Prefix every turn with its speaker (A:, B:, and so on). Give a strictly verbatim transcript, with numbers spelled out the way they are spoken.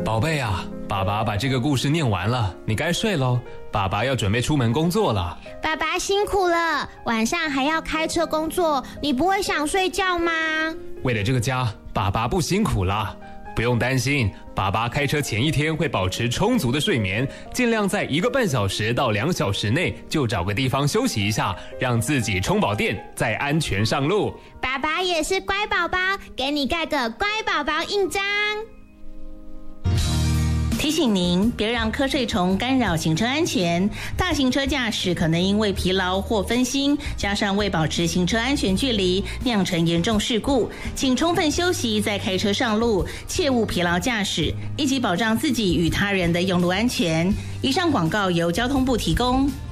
A: 宝贝啊，爸爸把这个故事念完了，你该睡咯，爸爸要准备出门工作了。
B: 爸爸辛苦了，晚上还要开车工作，你不会想睡觉吗？
A: 为了这个家，爸爸不辛苦了。不用担心，爸爸开车前一天会保持充足的睡眠，尽量在一个半小时到两小时内就找个地方休息一下，让自己充饱电，再安全上路。
B: 爸爸也是乖宝宝，给你盖个乖宝宝印章。
C: 提醒您，别让瞌睡虫干扰行车安全。大型车驾驶可能因为疲劳或分心，加上未保持行车安全距离，酿成严重事故。请充分休息再开车上路，切勿疲劳驾驶，一起保障自己与他人的用路安全。以上广告由交通部提供。